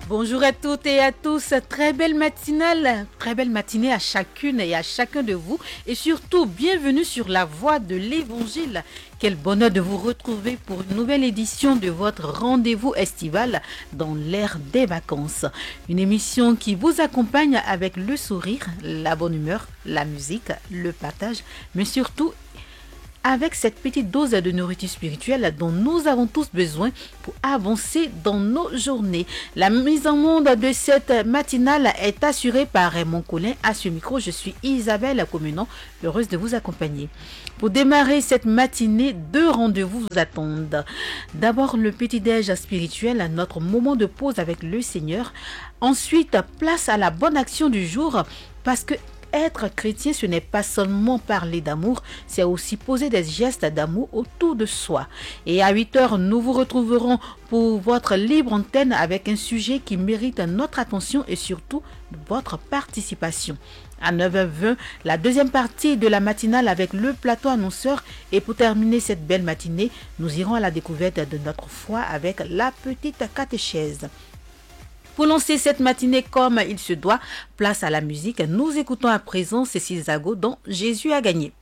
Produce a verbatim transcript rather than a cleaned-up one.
Bonjour à toutes et à tous, très belle matinale, très belle matinée à chacune et à chacun de vous et surtout bienvenue sur la voie de l'évangile. Quel bonheur de vous retrouver pour une nouvelle édition de votre rendez-vous estival dans l'ère des vacances. Une émission qui vous accompagne avec le sourire, la bonne humeur, la musique, le partage, mais surtout avec cette petite dose de nourriture spirituelle dont nous avons tous besoin pour avancer dans nos journées. La mise en monde de cette matinale est assurée par Raymond Collin. À ce micro, je suis Isabelle Comenon, heureuse de vous accompagner. Pour démarrer cette matinée, deux rendez-vous vous attendent. D'abord, le petit-déj spirituel, notre moment de pause avec le Seigneur. Ensuite, place à la bonne action du jour parce que être chrétien, ce n'est pas seulement parler d'amour, c'est aussi poser des gestes d'amour autour de soi. Et à huit heures, nous vous retrouverons pour votre libre antenne avec un sujet qui mérite notre attention et surtout votre participation. À neuf heures vingt, la deuxième partie de la matinale avec le plateau annonceur. Et pour terminer cette belle matinée, nous irons à la découverte de notre foi avec la petite catéchèse. Pour lancer cette matinée comme il se doit, place à la musique. Nous écoutons à présent Cécile Zago dans Jésus a gagné.